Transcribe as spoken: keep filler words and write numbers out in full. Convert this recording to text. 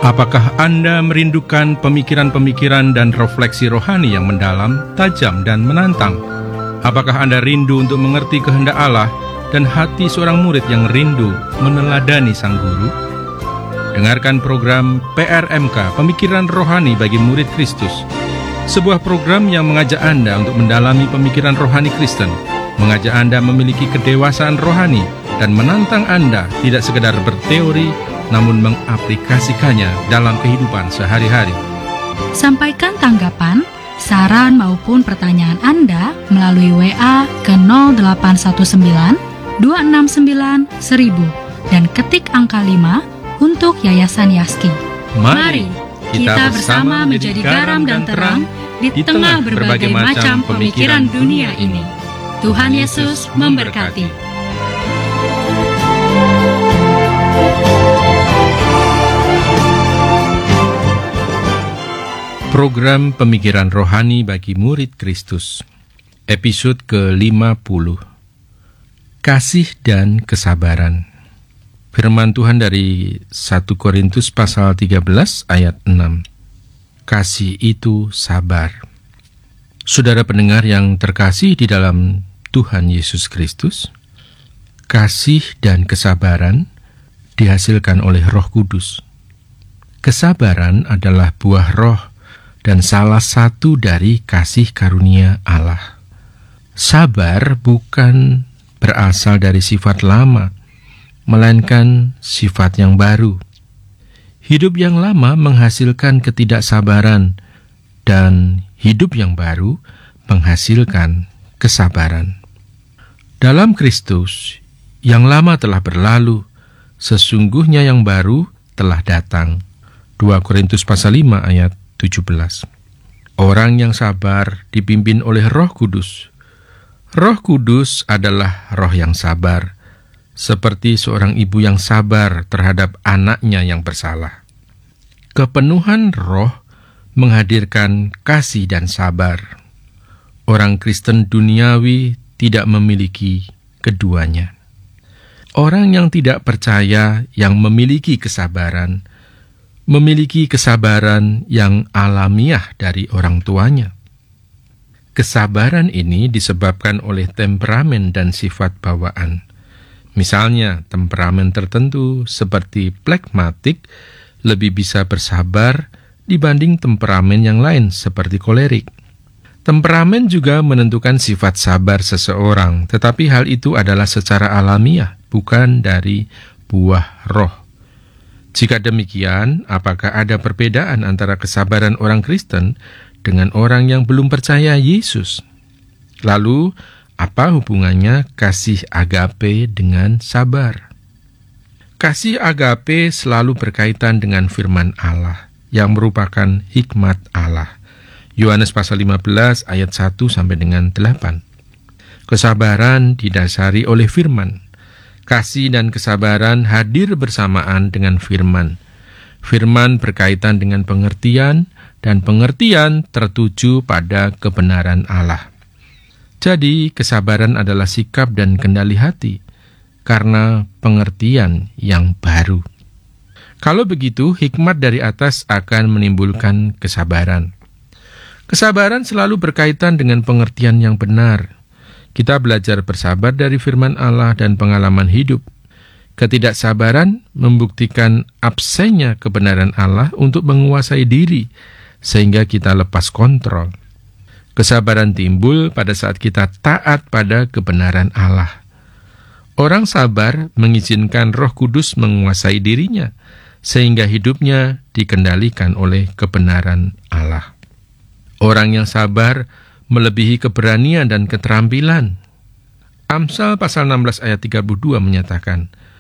Apakah Anda merindukan pemikiran-pemikiran dan refleksi rohani yang mendalam, tajam, dan menantang? Apakah Anda rindu untuk mengerti kehendak Allah dan hati seorang murid yang rindu meneladani Sang Guru? Dengarkan program P R M K, Pemikiran Rohani bagi Murid Kristus. Sebuah program yang mengajak Anda untuk mendalami pemikiran rohani Kristen, mengajak Anda memiliki kedewasaan rohani, dan menantang Anda tidak sekedar berteori, namun mengaplikasikannya dalam kehidupan sehari-hari. Sampaikan tanggapan, saran maupun pertanyaan Anda melalui W A ke nol delapan satu sembilan dua enam sembilan seribu dan ketik angka lima untuk Yayasan Yaski. Mari kita bersama menjadi garam dan terang di tengah berbagai macam pemikiran dunia ini. Tuhan Yesus memberkati. Program Pemikiran Rohani bagi Murid Kristus, episode ke lima puluh. Kasih dan kesabaran. Firman Tuhan dari satu Korintus pasal tiga belas ayat enam. Kasih itu sabar. Saudara pendengar yang terkasih di dalam Tuhan Yesus Kristus, kasih dan kesabaran dihasilkan oleh Roh Kudus. Kesabaran adalah buah roh dan salah satu dari kasih karunia Allah. Sabar bukan berasal dari sifat lama, melainkan sifat yang baru. Hidup yang lama menghasilkan ketidaksabaran, dan hidup yang baru menghasilkan kesabaran. Dalam Kristus, yang lama telah berlalu, sesungguhnya yang baru telah datang. dua Korintus pasal lima ayat tujuh belas. Orang yang sabar dipimpin oleh Roh Kudus. Roh Kudus adalah roh yang sabar, seperti seorang ibu yang sabar terhadap anaknya yang bersalah. Kepenuhan roh menghadirkan kasih dan sabar. Orang Kristen duniawi tidak memiliki keduanya. Orang yang tidak percaya yang memiliki kesabaran, memiliki kesabaran yang alamiah dari orang tuanya. Kesabaran ini disebabkan oleh temperamen dan sifat bawaan. Misalnya, temperamen tertentu seperti flegmatik lebih bisa bersabar dibanding temperamen yang lain seperti kolerik. Temperamen juga menentukan sifat sabar seseorang, tetapi hal itu adalah secara alamiah, bukan dari buah roh. Jika demikian, apakah ada perbedaan antara kesabaran orang Kristen dengan orang yang belum percaya Yesus? Lalu, apa hubungannya kasih agape dengan sabar? Kasih agape selalu berkaitan dengan firman Allah, yang merupakan hikmat Allah. Yohanes pasal lima belas ayat satu sampai dengan delapan. Kesabaran didasari oleh firman. Kasih dan kesabaran hadir bersamaan dengan firman. Firman berkaitan dengan pengertian, dan pengertian tertuju pada kebenaran Allah. Jadi, kesabaran adalah sikap dan kendali hati, karena pengertian yang baru. Kalau begitu, hikmat dari atas akan menimbulkan kesabaran. Kesabaran selalu berkaitan dengan pengertian yang benar. Kita belajar bersabar dari firman Allah dan pengalaman hidup. Ketidaksabaran membuktikan absennya kebenaran Allah untuk menguasai diri, sehingga kita lepas kontrol. Kesabaran timbul pada saat kita taat pada kebenaran Allah. Orang sabar mengizinkan Roh Kudus menguasai dirinya, sehingga hidupnya dikendalikan oleh kebenaran Allah. Orang yang sabar melebihi keberanian dan keterampilan. Amsal pasal enam belas ayat tiga puluh dua menyatakan,